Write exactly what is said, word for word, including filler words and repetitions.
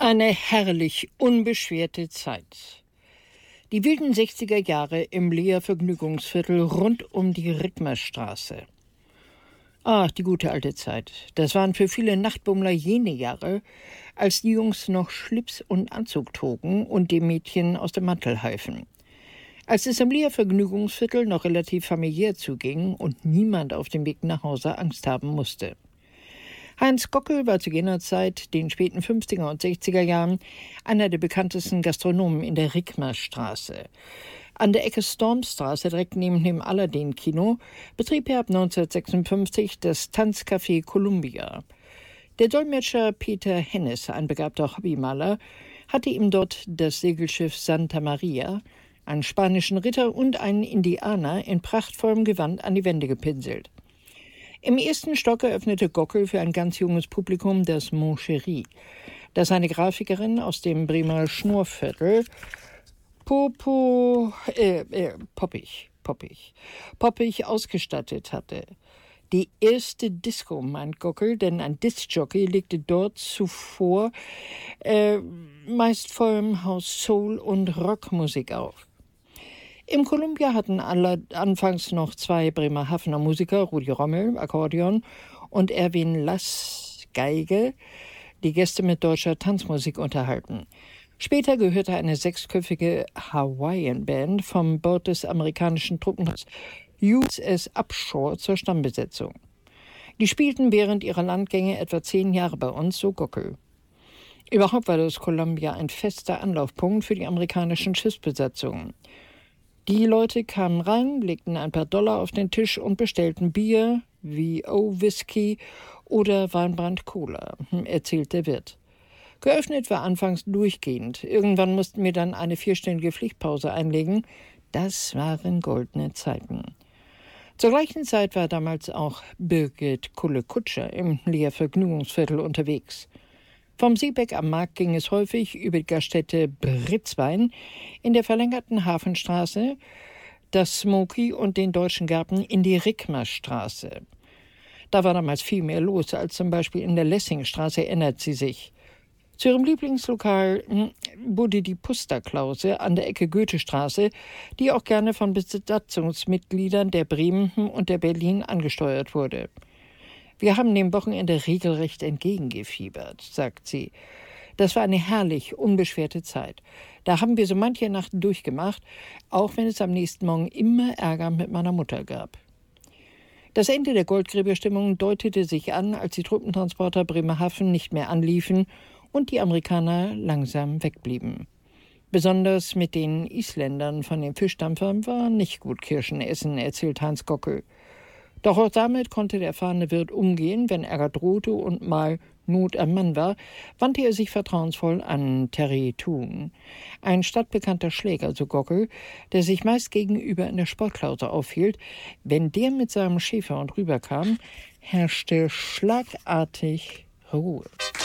Eine herrlich unbeschwerte Zeit. Die wilden sechziger Jahre im Leer Vergnügungsviertel rund um die Rittmerstraße. Ach, die gute alte Zeit. Das waren für viele Nachtbummler jene Jahre, als die Jungs noch Schlips und Anzug trugen und die Mädchen aus dem Mantel halfen. Als es im Leer Vergnügungsviertel noch relativ familiär zuging und niemand auf dem Weg nach Hause Angst haben musste. Heinz Gockel war zu jener Zeit, den späten fünfziger und sechziger Jahren, einer der bekanntesten Gastronomen in der Rickmerstraße. An der Ecke Stormstraße, direkt neben dem Aladdin-Kino, betrieb er ab neunzehnhundertsechsundfünfzig das Tanzcafé Columbia. Der Dolmetscher Peter Hennes, ein begabter Hobbymaler, hatte ihm dort das Segelschiff Santa Maria, einen spanischen Ritter und einen Indianer in prachtvollem Gewand an die Wände gepinselt. Im ersten Stock eröffnete Gockel für ein ganz junges Publikum das Mon Chéri, das eine Grafikerin aus dem Bremer Schnurrviertel Popo, äh, äh, poppig, poppig, poppig ausgestattet hatte. Die erste Disco, meint Gockel, denn ein Diskjockey legte dort zuvor äh, meist vollem Haus Soul- und Rockmusik auf. Im Columbia hatten alle anfangs noch zwei Bremerhavener Musiker, Rudi Rommel, Akkordeon, und Erwin Lass, Geige, die Gäste mit deutscher Tanzmusik unterhalten. Später gehörte eine sechsköpfige Hawaiian-Band vom Bord des amerikanischen Truppenschiffs U S S Upshur zur Stammbesetzung. Die spielten während ihrer Landgänge etwa zehn Jahre bei uns, so Gockel. Überhaupt war das Columbia ein fester Anlaufpunkt für die amerikanischen Schiffsbesatzungen. Die Leute kamen rein, legten ein paar Dollar auf den Tisch und bestellten Bier, V O-Whisky oder Weinbrand-Cola, erzählt der Wirt. Geöffnet war anfangs durchgehend. Irgendwann mussten wir dann eine vierstündige Pflichtpause einlegen. Das waren goldene Zeiten. Zur gleichen Zeit war damals auch Birgit Kulle-Kutscher im Leer Vergnügungsviertel unterwegs. Vom Seebeck am Markt ging es häufig über die Gaststätte Britzwein in der verlängerten Hafenstraße, das Smoky und den Deutschen Garten in die Rickmerstraße. Da war damals viel mehr los als zum Beispiel in der Lessingstraße, erinnert sie sich. Zu ihrem Lieblingslokal wurde die Pusterklause an der Ecke Goethestraße, die auch gerne von Besatzungsmitgliedern der Bremen und der Berlin angesteuert wurde. Wir haben dem Wochenende regelrecht entgegengefiebert, sagt sie. Das war eine herrlich unbeschwerte Zeit. Da haben wir so manche Nacht durchgemacht, auch wenn es am nächsten Morgen immer Ärger mit meiner Mutter gab. Das Ende der Goldgräberstimmung deutete sich an, als die Truppentransporter Bremerhaven nicht mehr anliefen und die Amerikaner langsam wegblieben. Besonders mit den Isländern von den Fischdampfern war nicht gut Kirschen essen, erzählt Heinz Gockel. Doch auch damit konnte der erfahrene Wirt umgehen, wenn Ärger drohte und mal Not am Mann war, wandte er sich vertrauensvoll an Terry Thun, ein stadtbekannter Schläger, so Gockel, der sich meist gegenüber in der Sportklause aufhielt. Wenn der mit seinem Schäferhund rüberkam, herrschte schlagartig Ruhe.